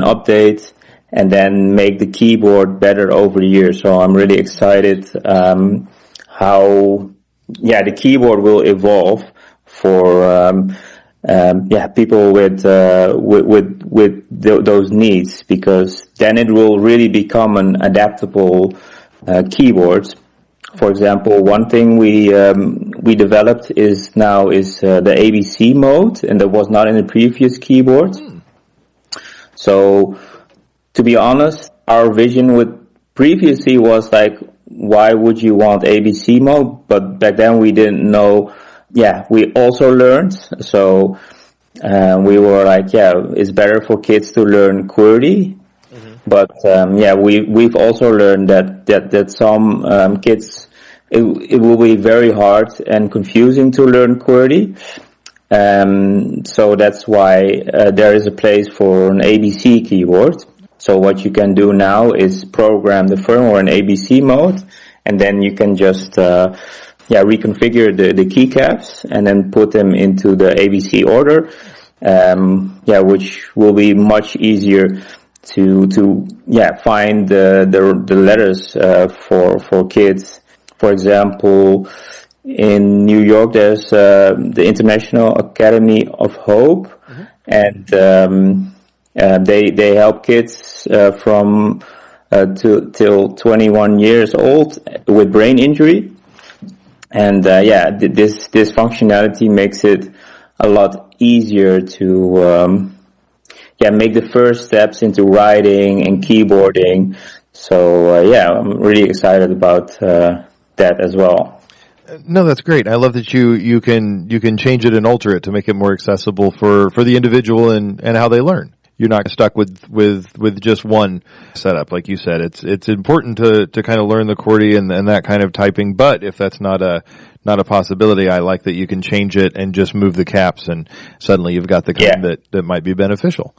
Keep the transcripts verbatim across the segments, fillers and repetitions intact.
update, and then make the keyboard better over the years. So I'm really excited um, how, yeah, the keyboard will evolve for um, um, yeah people with uh, with with, with th- those needs, because then it will really become an adaptable uh, keyboard. For example, one thing we um, we developed is now is uh, the A B C mode, and that was not in the previous keyboard. Mm. So, to be honest, our vision with previously was like, why would you want A B C mode? But back then we didn't know. Yeah, we also learned. So uh, we were like, yeah, it's better for kids to learn QWERTY. Mm-hmm. But um, yeah, we we've also learned that that that some um, kids it it will be very hard and confusing to learn QWERTY. Um, so that's why uh, there is a place for an A B C keyboard. So what you can do now is program the firmware in A B C mode, and then you can just uh, yeah reconfigure the the keycaps and then put them into the A B C order. Um, yeah, which will be much easier to to yeah find the the, the letters uh, for for kids. For example, in New York, there's uh, the International Academy of Hope, mm-hmm. and um, uh, they they help kids uh, from uh, to, till twenty-one years old with brain injury, and uh, yeah, th- this this functionality makes it a lot easier to um, yeah make the first steps into writing and keyboarding. So uh, yeah, I'm really excited about uh, that as well. No, that's great. I love that you, you can, you can change it and alter it to make it more accessible for, for the individual and, and how they learn. You're not stuck with, with, with just one setup. Like you said, it's, it's important to, to kind of learn the QWERTY and, and that kind of typing. But if that's not a, not a possibility, I like that you can change it and just move the caps, and suddenly you've got the kind yeah. that, that might be beneficial.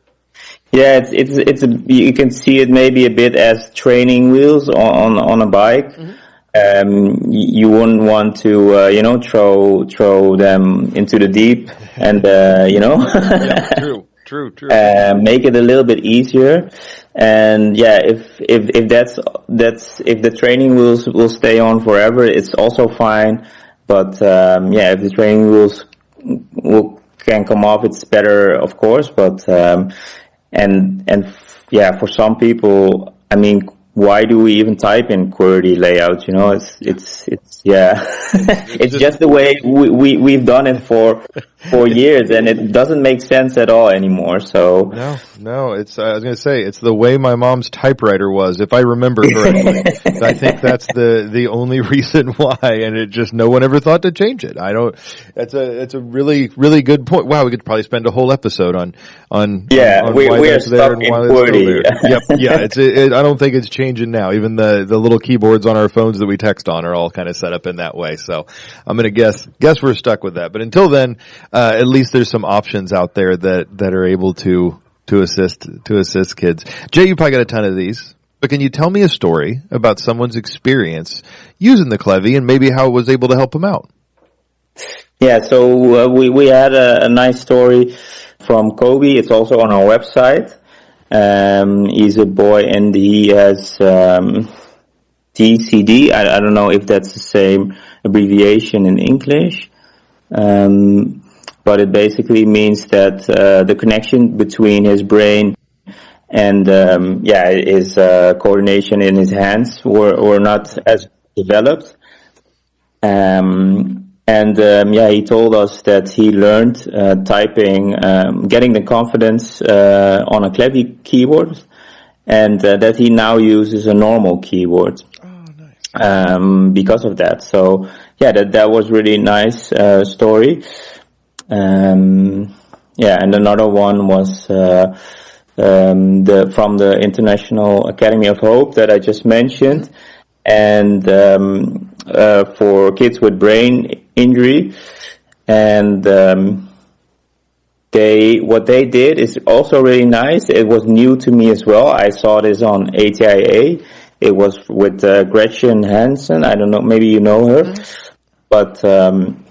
Yeah, it's, it's, it's a, you can see it maybe a bit as training wheels on, on a bike. Mm-hmm. Um, you wouldn't want to, uh, you know, throw, throw them into the deep and, uh, you know, yeah, true, true, true. Uh, make it a little bit easier. And yeah, if, if, if that's, that's, if the training wheels will stay on forever, it's also fine. But, um, yeah, if the training wheels will, can come off, it's better, of course. But, um, and, and yeah, for some people, I mean, why do we even type in QWERTY layout? You know, it's, it's, it's, yeah, it's just the way we, we, we've done it for, for years, and it doesn't make sense at all anymore, so. No, no, it's, I was gonna say, it's the way my mom's typewriter was, if I remember correctly. I think that's the, the only reason why, and it just, no one ever thought to change it. I don't, that's a, it's a really, really good point. Wow, we could probably spend a whole episode on, on, yeah, on, on we, why we are that's there stuck and in why that's still QWERTY. there. Yep, yeah, it's, it, it, I don't think it's changing now. Even the, the little keyboards on our phones that we text on are all kind of set up in that way. So I'm gonna guess, guess we're stuck with that. But until then, uh, at least there's some options out there that, that are able to, to assist, to assist kids. Jay, you probably got a ton of these, but can you tell me a story about someone's experience using the Clevy and maybe how it was able to help them out? Yeah, so uh, we, we had a, a nice story from Kobe. It's also on our website. Um, he's a boy and he has, um, D C D. I, I don't know if that's the same abbreviation in English. Um, but it basically means that, uh, the connection between his brain and, um, yeah, his, uh, coordination in his hands were, were not as developed. Um, And, um, yeah, he told us that he learned, uh, typing, um, getting the confidence, uh, on a Clevy keyboard, and, uh, that he now uses a normal keyboard. Oh, nice. Um, because of that. So, yeah, that, that was really nice, uh, story. Um, yeah, and another one was, uh, um, the, from the International Academy of Hope that I just mentioned. And, um, uh, for kids with brain injury, and um they what they did is also really nice. It was new to me as well. I saw this on A T I A. It was with uh, Gretchen Hansen. I don't know, maybe you know her, mm-hmm. but um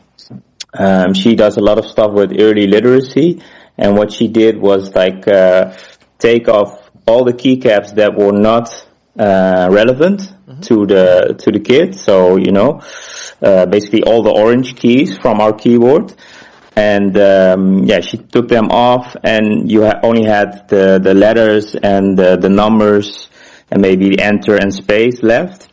um she does a lot of stuff with early literacy, and what she did was like uh take off all the keycaps that were not uh, relevant mm-hmm. to the to the kid. So, you know, uh, basically all the orange keys from our keyboard. And um, yeah, she took them off, and you ha- only had the the letters and the, the numbers and maybe the enter and space left.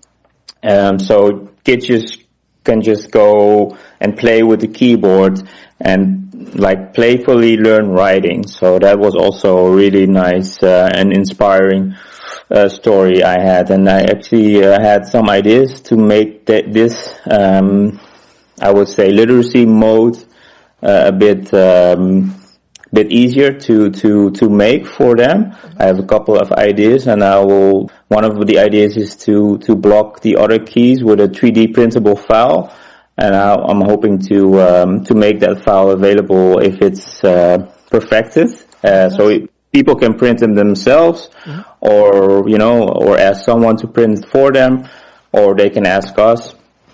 Um, so kids just can just go and play with the keyboard and like playfully learn writing. So that was also a really nice uh, and inspiring uh, story I had. And I actually uh, had some ideas to make th- this, um, I would say, literacy mode uh, a bit um, bit easier to to to make for them. I have a couple of ideas, and I will. One of the ideas is to to block the other keys with a three D printable file. And I'm hoping to um, to make that file available if it's uh, perfected, uh, so it, people can print them themselves, mm-hmm. or you know, or ask someone to print it for them, or they can ask us.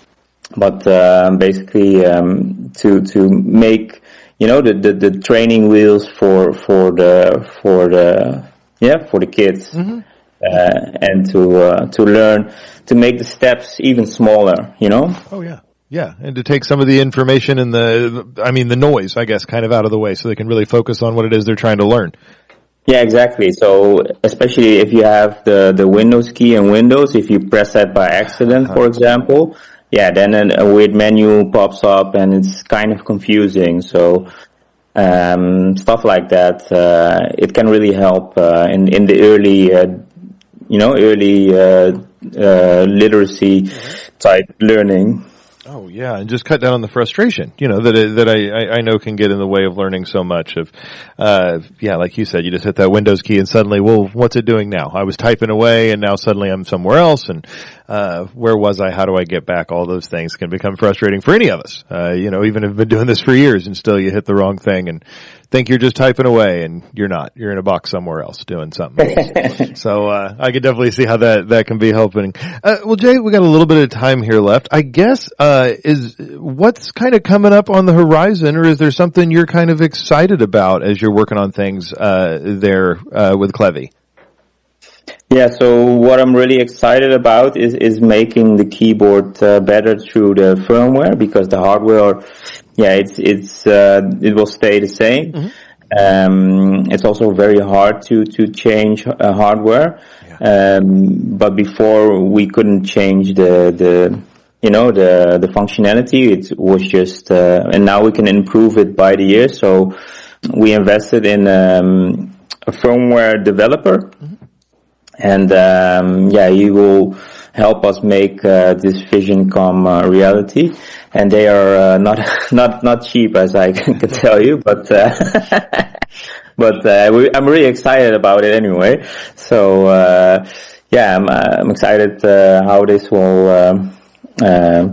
But uh, basically, um, to to make you know the, the, the training wheels for for the for the yeah for the kids, mm-hmm. uh, and to uh, to learn to make the steps even smaller. You know. Oh yeah. Yeah, and to take some of the information and the, I mean, the noise, I guess, kind of out of the way so they can really focus on what it is they're trying to learn. Yeah, exactly. So, especially if you have the, the Windows key in Windows, if you press that by accident, for example, yeah, then a, a weird menu pops up and it's kind of confusing. So, um, stuff like that, uh, it can really help, uh, in, in the early, uh, you know, early, uh, uh, literacy type learning. Oh yeah, and just cut down on the frustration, you know, that it, that I, I know can get in the way of learning so much of, uh, yeah, like you said, you just hit that Windows key and suddenly, well, what's it doing now? I was typing away and now suddenly I'm somewhere else, and, uh, where was I? How do I get back? All those things can become frustrating for any of us. Uh, you know, even if I've been doing this for years and still you hit the wrong thing and think you're just typing away and you're not. You're in a box somewhere else doing something else. So, uh, I could definitely see how that, that can be helping. Uh, well, Jay, we got a little bit of time here left. I guess, uh, is, what's kind of coming up on the horizon, or is there something you're kind of excited about as you're working on things, uh, there, uh, with Clevie? Yeah, so what I'm really excited about is, is making the keyboard uh, better through the firmware, because the hardware, yeah, it's, it's, uh, it will stay the same. Mm-hmm. Um, it's also very hard to, to change uh, hardware. Yeah. Um, but before we couldn't change the, the, you know, the, the functionality. It was just, uh, and now we can improve it by the year. So we invested in, um, a firmware developer. Mm-hmm. And, um, yeah, he will help us make, uh, this vision come, uh, reality. And they are, uh, not, not, not cheap, as I can tell you, but, uh, but, uh, we, I'm really excited about it anyway. So, uh, yeah, I'm, uh, I'm excited, uh, how this will, um, uh,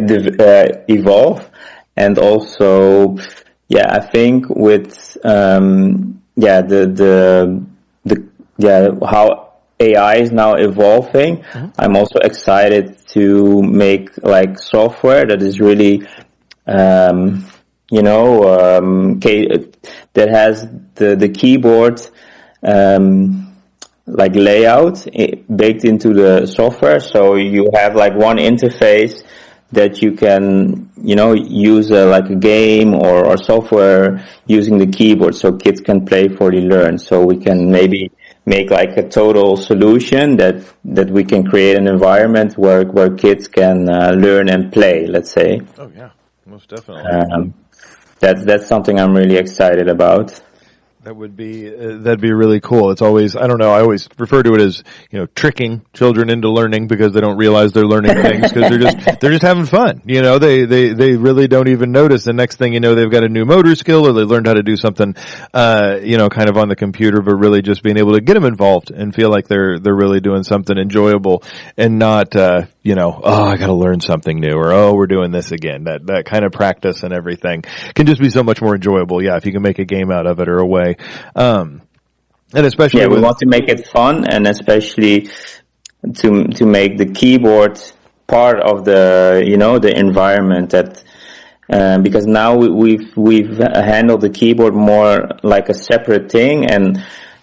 evolve. And also, yeah, I think with, um, yeah, the, the, the, yeah, how, A I is now evolving. Mm-hmm. I'm also excited to make like software that is really, um, you know, um, that has the, the keyboard, um, like layout baked into the software. So you have like one interface that you can, you know, use a, like a game or, or software using the keyboard so kids can playfully learn. So we can maybe make like a total solution that, that we can create an environment where, where kids can uh, learn and play, let's say. Oh yeah, most definitely. Um, that's, that's something I'm really excited about. That would be, uh, that'd be really cool. It's always, I don't know, I always refer to it as, you know, tricking children into learning because they don't realize they're learning things because they're just, they're just having fun. You know, they, they, they really don't even notice. The next thing you know, they've got a new motor skill or they learned how to do something, uh, you know, kind of on the computer, but really just being able to get them involved and feel like they're, they're really doing something enjoyable and not, uh, you know, oh, I gotta learn something new or, oh, we're doing this again. That, that kind of practice and everything can just be so much more enjoyable. Yeah, if you can make a game out of it or a way. Um, and especially yeah, we with, want to make it fun and especially to, to make the keyboard part of the, you know, the environment that, um, because now we, we've, we've handled the keyboard more like a separate thing and,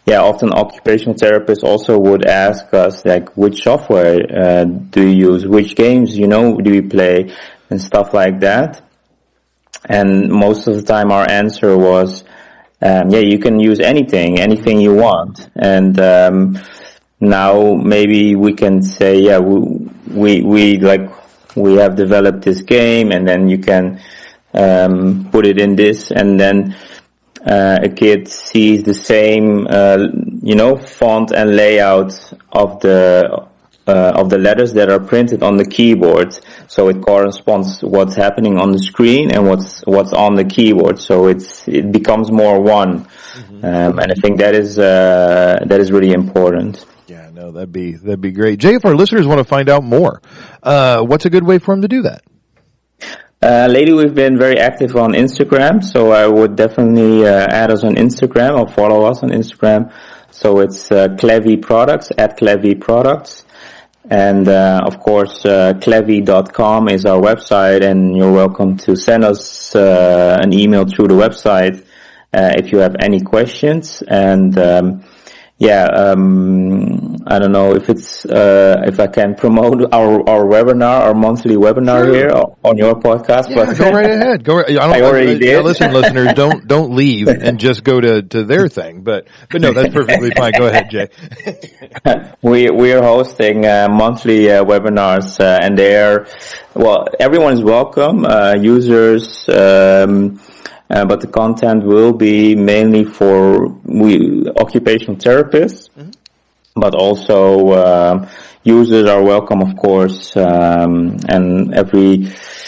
yeah, often occupational therapists also would ask us, like, which software uh, do you use, which games, you know, do you play, and stuff like that. And most of the time our answer was, um, yeah, you can use anything, anything you want. And um, now maybe we can say, yeah, we, we, we like, we have developed this game, and then you can um, put it in this, and then uh, a kid sees the same, uh, you know, font and layout of the uh, of the letters that are printed on the keyboard. So it corresponds to what's happening on the screen and what's what's on the keyboard. So it's it becomes more one, mm-hmm. um, and I think that is uh, that is really important. Yeah, no, that'd be that'd be great. Jay, if our listeners want to find out more, uh, what's a good way for them to do that? Uh, lately we've been very active on Instagram, so I would definitely uh, add us on Instagram or follow us on Instagram. So it's uh, Clevy Products, at Clevy Products. And uh, of course, uh, clevy dot com is our website, and you're welcome to send us uh, an email through the website uh, if you have any questions. And um, yeah, um, I don't know if it's uh, if I can promote our our webinar, our monthly webinar sure. here on your podcast. Yeah, but go right ahead. Go right. I, don't, I already I, did. Yeah, listen, listeners, don't don't leave and just go to, to their thing. But but no, that's perfectly fine. Go ahead, Jay. we we are hosting uh, monthly uh, webinars, uh, and they're well, everyone is welcome. Uh, users. Um, Uh, but the content will be mainly for we occupational therapists, mm-hmm. but also uh, users are welcome, of course. Um, and every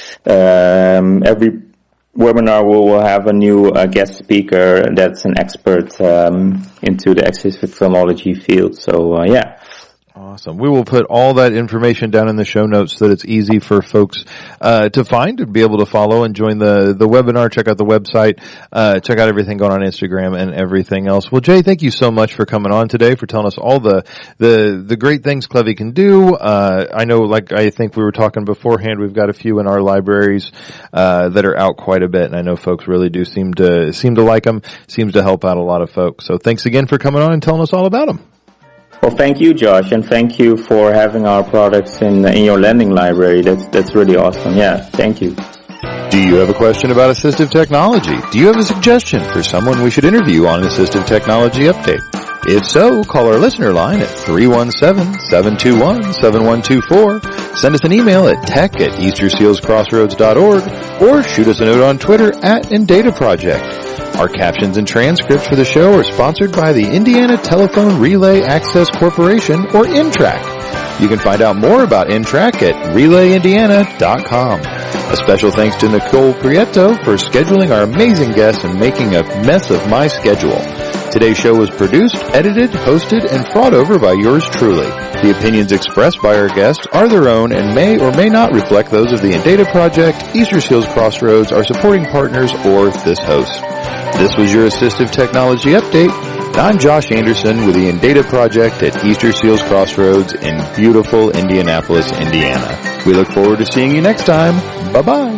um, every webinar will, will have a new uh, guest speaker that's an expert um, into the exercise physiology field. So uh, yeah. Awesome. We will put all that information down in the show notes so that it's easy for folks uh to find and be able to follow and join the the webinar. Check out the website, uh check out everything going on Instagram and everything else. Well, Jay, thank you so much for coming on today, for telling us all the the the great things Clevy can do. Uh I know, like I think we were talking beforehand, we've got a few in our libraries uh that are out quite a bit, and I know folks really do seem to seem to like them. Seems to help out a lot of folks. So thanks again for coming on and telling us all about them. Well, thank you, Josh, and thank you for having our products in in your lending library. That's that's really awesome. Yeah, thank you. Do you have a question about assistive technology? Do you have a suggestion for someone we should interview on an assistive technology update? If so, call our listener line at three one seven, seven two one, seven one two four. Send us an email at tech at easter seals crossroads dot org, or shoot us a note on Twitter at Indata Project. Our captions and transcripts for the show are sponsored by the Indiana Telephone Relay Access Corporation, or I N T R A C. You can find out more about I N T R A C at relay indiana dot com. A special thanks to Nicole Prieto for scheduling our amazing guests and making a mess of my schedule. Today's show was produced, edited, hosted, and brought over by yours truly. The opinions expressed by our guests are their own and may or may not reflect those of the Indata Project, Easter Seals Crossroads, our supporting partners, or this host. This was your Assistive Technology Update. I'm Josh Anderson with the Indata Project at Easter Seals Crossroads in beautiful Indianapolis, Indiana. We look forward to seeing you next time. Bye-bye.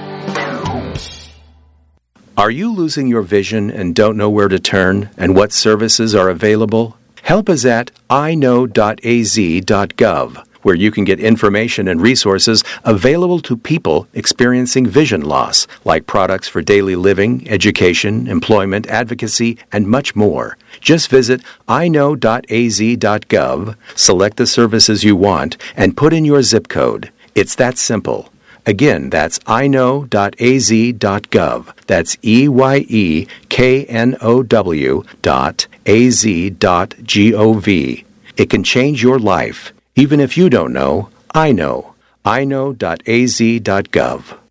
Are you losing your vision and don't know where to turn and what services are available? Help is at i know dot a z dot gov, where you can get information and resources available to people experiencing vision loss, like products for daily living, education, employment, advocacy, and much more. Just visit i know dot a z dot gov, select the services you want, and put in your zip code. It's that simple. Again, that's i know dot a z dot gov. That's E Y E K N O W dot A Z dot G O V. It can change your life. Even if you don't know, I know. i know dot a z dot gov.